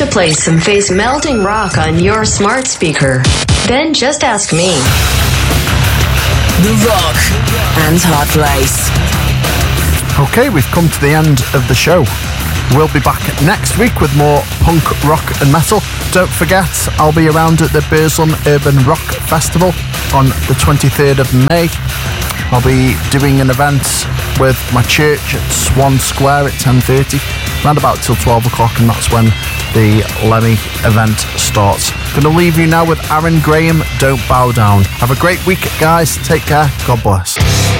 to play some face-melting rock on your smart speaker? Then just ask me. The Rock and Hard Place. Okay, we've come to the end of the show. We'll be back next week with more punk, rock and metal. Don't forget, I'll be around at the Burslem Urban Rock Festival on the 23rd of May. I'll be doing an event with my church at Swan Square at 10:30, round about till 12 o'clock, and that's when the Lemmy event starts. Gonna leave you now with Aaron Graham, Don't Bow Down. Have a great week, guys. Take care. God bless.